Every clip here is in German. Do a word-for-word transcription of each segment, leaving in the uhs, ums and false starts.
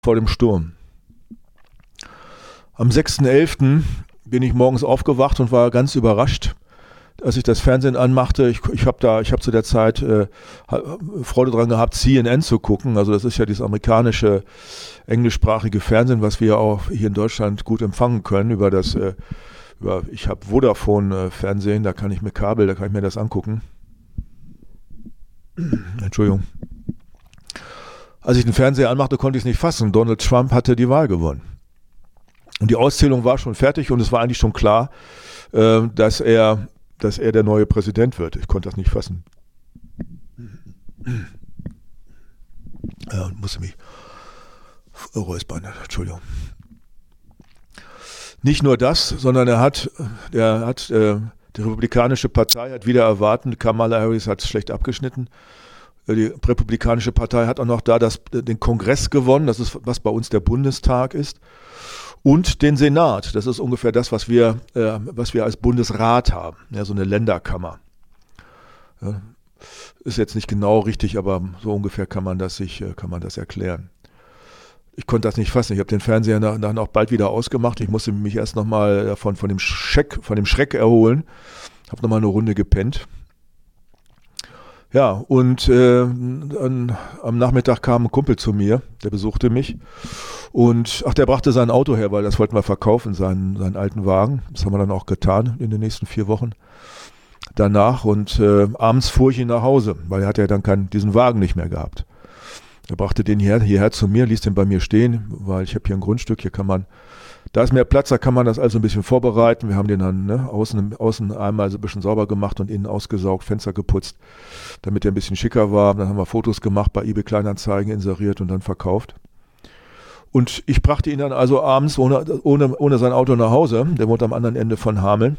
vor dem Sturm. Am sechsten elften bin ich morgens aufgewacht und war ganz überrascht, als ich das Fernsehen anmachte. Ich, ich habe da, ich habe zu der Zeit äh, Freude dran gehabt, C N N zu gucken. Also das ist ja dieses amerikanische englischsprachige Fernsehen, was wir auch hier in Deutschland gut empfangen können über das. Äh, über, ich habe Vodafone-Fernsehen, da kann ich mir Kabel, da kann ich mir das angucken. Entschuldigung. Als ich den Fernseher anmachte, konnte ich es nicht fassen. Donald Trump hatte die Wahl gewonnen. Und die Auszählung war schon fertig und es war eigentlich schon klar, äh, dass er, dass er der neue Präsident wird. Ich konnte das nicht fassen. Ja, und musste mich räuspern, Entschuldigung. Nicht nur das, sondern er hat, er hat, äh, die Republikanische Partei hat wieder erwarten, Kamala Harris hat schlecht abgeschnitten. Die Republikanische Partei hat auch noch da das, den Kongress gewonnen, das ist, was bei uns der Bundestag ist. Und den Senat, das ist ungefähr das, was wir, äh, was wir als Bundesrat haben, ja, so eine Länderkammer. Ja, ist jetzt nicht genau richtig, aber so ungefähr kann man das sich, kann man das erklären. Ich konnte das nicht fassen. Ich habe den Fernseher dann auch bald wieder ausgemacht. Ich musste mich erst nochmal davon von dem Schreck, von dem Schreck erholen. Habe nochmal eine Runde gepennt. Ja, und äh, an, am Nachmittag kam ein Kumpel zu mir, der besuchte mich. Und ach, der brachte sein Auto her, weil das wollten wir verkaufen, seinen, seinen alten Wagen. Das haben wir dann auch getan in den nächsten vier Wochen danach. Und äh, abends fuhr ich ihn nach Hause, weil er hat ja dann keinen, diesen Wagen nicht mehr gehabt. Er brachte den hier, hierher zu mir, ließ den bei mir stehen, weil ich habe hier ein Grundstück, hier kann man, da ist mehr Platz, da kann man das also ein bisschen vorbereiten. Wir haben den dann ne, außen, außen einmal so ein bisschen sauber gemacht und innen ausgesaugt, Fenster geputzt, damit der ein bisschen schicker war. Dann haben wir Fotos gemacht, bei eBay Kleinanzeigen inseriert und dann verkauft. Und ich brachte ihn dann also abends ohne, ohne, ohne sein Auto nach Hause. Der wohnt am anderen Ende von Hameln.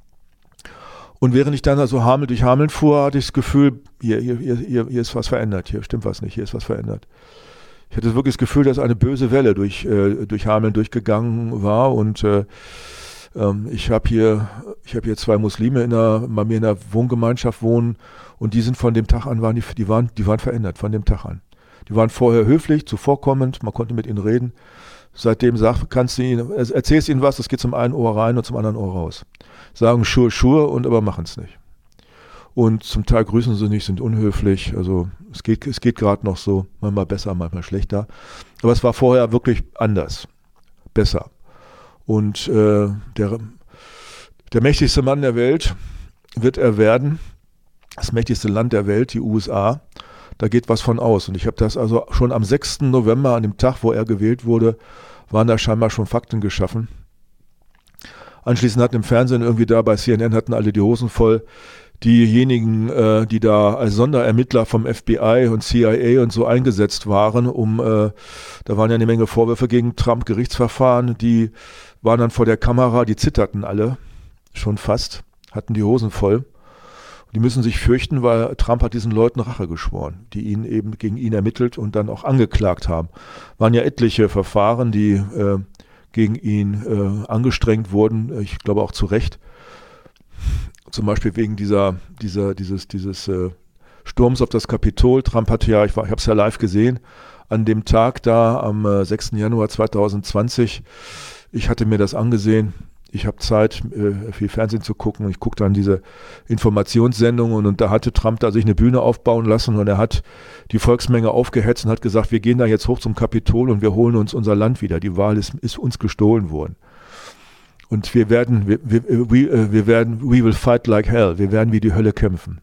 Und während ich dann also Hameln durch Hameln fuhr, hatte ich das Gefühl, hier, hier, hier, hier ist was verändert, hier stimmt was nicht, hier ist was verändert. Ich hatte wirklich das Gefühl, dass eine böse Welle durch, äh, durch Hameln durchgegangen war. Und äh, ähm, ich habe hier, ich hab hier zwei Muslime in der, bei mir in der Wohngemeinschaft wohnen und die sind von dem Tag an, waren die, die, waren, die waren verändert, von dem Tag an. Die waren vorher höflich, zuvorkommend, man konnte mit ihnen reden. Seitdem sag, kannst du ihnen, erzählst ihnen was, das geht zum einen Ohr rein und zum anderen Ohr raus. Sagen Schur, Schur und aber machen es nicht. Und zum Teil grüßen sie nicht, sind unhöflich. Also es geht, es geht gerade noch so, manchmal besser, manchmal schlechter. Aber es war vorher wirklich anders, besser. Und äh, der, der mächtigste Mann der Welt wird er werden, das mächtigste Land der Welt, die U S A. Da geht was von aus. Und ich habe das also schon am sechsten November, an dem Tag, wo er gewählt wurde, waren da scheinbar schon Fakten geschaffen. Anschließend hatten im Fernsehen irgendwie da bei C N N hatten alle die Hosen voll. Diejenigen, äh, die da als Sonderermittler vom F B I und C I A und so eingesetzt waren, um, äh, da waren ja eine Menge Vorwürfe gegen Trump, Gerichtsverfahren, die waren dann vor der Kamera, die zitterten alle, schon fast, hatten die Hosen voll. Die müssen sich fürchten, weil Trump hat diesen Leuten Rache geschworen, die ihn eben gegen ihn ermittelt und dann auch angeklagt haben. Waren ja etliche Verfahren, die äh, gegen ihn äh, angestrengt wurden, ich glaube auch zu Recht. Zum Beispiel wegen dieser, dieser, dieses, dieses äh, Sturms auf das Kapitol. Trump hatte ja, ich, war, ich habe es ja live gesehen, an dem Tag da am äh, sechsten Januar zweitausendzwanzig. Ich hatte mir das angesehen. Ich habe Zeit, äh, viel Fernsehen zu gucken und ich gucke dann diese Informationssendungen und, und da hatte Trump da sich eine Bühne aufbauen lassen und er hat die Volksmenge aufgehetzt und hat gesagt, wir gehen da jetzt hoch zum Kapitol und wir holen uns unser Land wieder. Die Wahl ist, ist uns gestohlen worden. Und wir werden, wir, wir, wir, wir werden, we will fight like hell. Wir werden wie die Hölle kämpfen.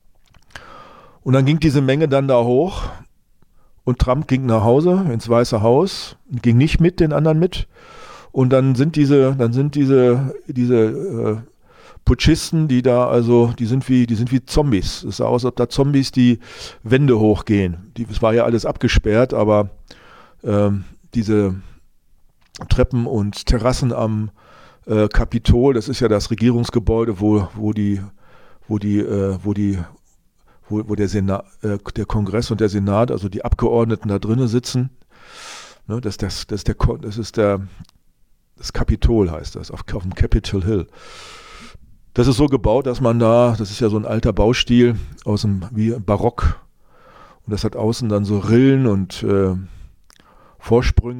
Und dann ging diese Menge dann da hoch und Trump ging nach Hause ins Weiße Haus, ging nicht mit den anderen mit. Und dann sind diese, dann sind diese, diese äh, Putschisten, die da, also, die sind wie, die sind wie Zombies. Es sah aus, als ob da Zombies die Wände hochgehen. Die, es war ja alles abgesperrt, aber ähm, diese Treppen und Terrassen am äh, Kapitol, das ist ja das Regierungsgebäude, wo, wo die, wo die, äh, wo die, wo, wo der Senat, äh, der Kongress und der Senat, also die Abgeordneten da drinnen sitzen. Ne, das, das, das, ist der, das ist der Das Kapitol heißt das, auf, auf dem Capitol Hill. Das ist so gebaut, dass man da, das ist ja so ein alter Baustil aus dem wie Barock. Und das hat außen dann so Rillen und, äh, Vorsprünge